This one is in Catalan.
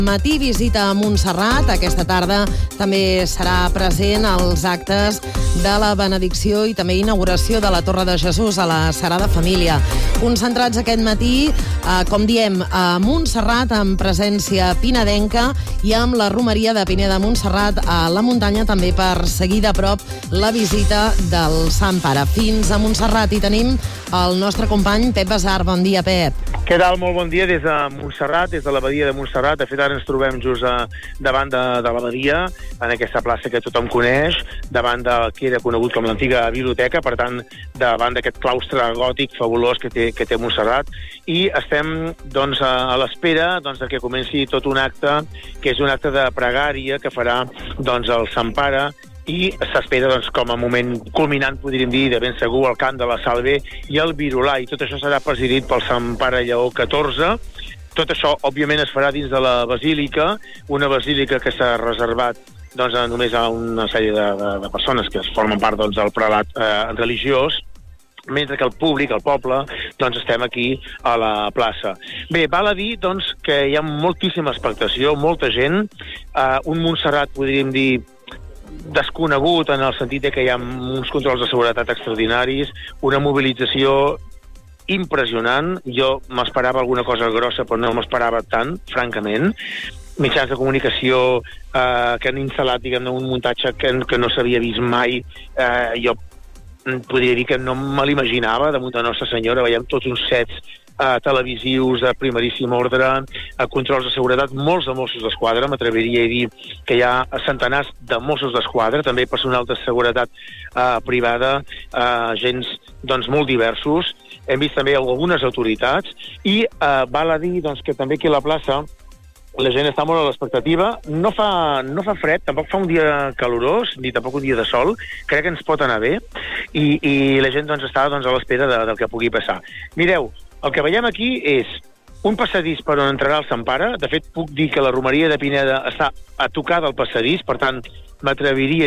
Matí visita a Montserrat. Aquesta tarda també serà present als actes de la benedicció i també inauguració de la Torre de Jesús a la Sagrada Família. Concentrats aquest matí, com diem, a Montserrat, amb presència pinedenca i amb la romeria de Pineda de Montserrat a la muntanya, també per seguir de prop la visita del Sant Pare. Fins a Montserrat hi tenim el nostre company Pep Basar. Bon dia, Pep. Què tal? Molt bon dia des de Montserrat, des de l'abadia de Montserrat. De fet, ara ens trobem just davant de l'abadia, en aquesta plaça que tothom coneix, davant del que era conegut com l'antiga biblioteca, per tant, davant d'aquest claustre gòtic fabulós que té Montserrat. I estem doncs, a l'espera de que comenci tot un acte, que és un acte de pregària que farà doncs, el Sant Pare, i s'espera com a moment culminant, podríem dir, de ben segur, el cant de la Salve i el Virolà, i tot això serà presidit pel Sant Pare Lleó XIV. Tot això, òbviament, es farà dins de la basílica, una basílica que s'ha reservat només a una sèrie de persones que formen part del prelat religiós, mentre que el públic, el poble, estem aquí a la plaça. Bé, val a dir que hi ha moltíssima expectació, molta gent, un Montserrat, podríem dir, desconegut en el sentit que hi ha uns controls de seguretat extraordinaris, una mobilització impressionant. Jo m'esperava alguna cosa grossa, però no m'esperava tant, francament. Mitjans de comunicació que han instal·lat, diguem-ne, un muntatge que no s'havia vist mai. Jo podria dir que no me l'imaginava, damunt de Nostra Senyora. Veiem tots uns sets televisius de primeríssim ordre, controls de seguretat, molts de Mossos d'Esquadra, m'atreviria a dir que hi ha centenars de Mossos d'Esquadra, també personal de seguretat privada, agents molt diversos. Hem vist també algunes autoritats i val a dir que també aquí a la plaça la gent està molt a l'expectativa. No fa fred, tampoc fa un dia calorós, ni tampoc un dia de sol. Crec que ens pot anar bé i la gent està a l'espera del que pugui passar. Mireu, el que veiem aquí és un passadís per on entrarà el Sant Pare. De fet, puc dir que la romeria de Pineda està a tocar del passadís, per tant, m'atreviria